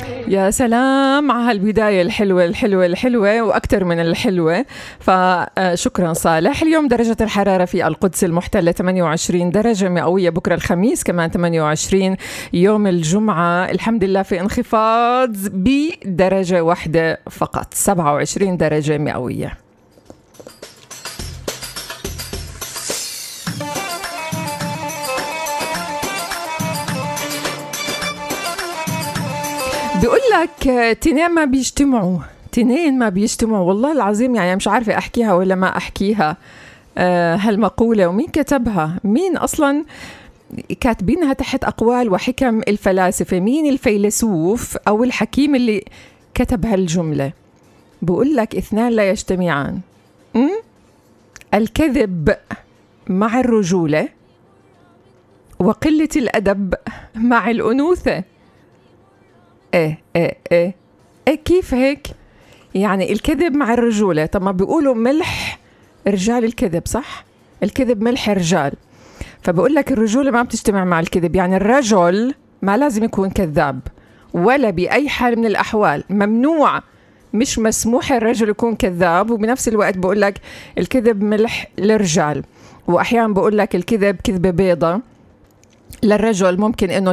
يا سلام على هالبداية الحلوة الحلوة الحلوة وأكثر من الحلوة. فشكرا صالح. اليوم درجة الحرارة في القدس المحتلة 28 درجة مئوية، بكرة الخميس كمان 28، يوم الجمعة الحمد لله في انخفاض بدرجة واحدة فقط، 27 درجة مئوية. بيقول لك تنين ما بيجتمعوا والله العظيم، يعني مش عارفة أحكيها ولا ما أحكيها هالمقولة، ومين كتبها؟ مين أصلا كاتبينها تحت أقوال وحكم الفلاسفة؟ مين الفيلسوف أو الحكيم اللي كتب هالجملة؟ بيقول لك اثنان لا يجتمعان، الكذب مع الرجولة وقلة الأدب مع الأنوثة. ايه كيف هيك؟ يعني الكذب مع الرجولة، طب ما بيقولوا ملح رجال الكذب، صح؟ الكذب ملح رجال، فبقول لك الرجولة ما بتجتمع مع الكذب، يعني الرجل ما لازم يكون كذاب ولا بأي حال من الأحوال، ممنوع، مش مسموح الرجل يكون كذاب. وبنفس الوقت بقول لك الكذب ملح للرجال، وأحيانا بقول لك الكذب كذبة بيضة للرجل، ممكن إنه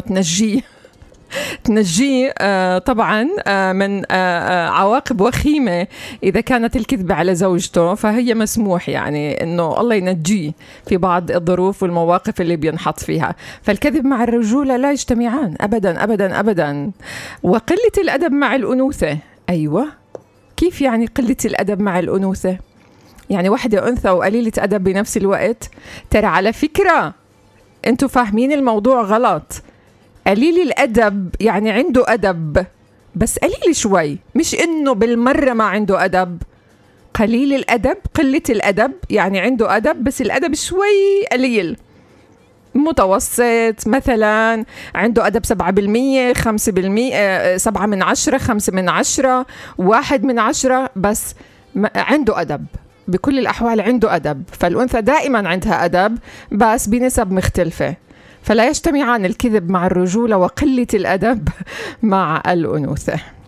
تنجيه طبعا من عواقب وخيمة إذا كانت الكذبة على زوجته، فهي مسموح يعني إنه الله ينجيه في بعض الظروف والمواقف اللي بينحط فيها. فالكذب مع الرجولة لا يجتمعان أبدا أبدا أبدا. وقلة الأدب مع الأنوثة، أيوة، كيف يعني قلة الأدب مع الأنوثة؟ يعني واحدة أنثى وقليلة أدب بنفس الوقت؟ ترى على فكرة أنتوا فاهمين الموضوع غلط. قليل الأدب يعني عنده أدب بس قليل شوي، مش إنه بالمرة ما عنده أدب. قليل الأدب، قلة الأدب يعني عنده أدب بس الأدب شوي قليل، متوسط، مثلا عنده أدب 7%، 5%، 7/10، 5/10، 1/10، بس عنده أدب. بكل الأحوال عنده أدب. فالأنثى دائما عندها أدب بس بنسب مختلفة. فلا يجتمعان الكذب مع الرجولة وقلة الأدب مع الأنوثة.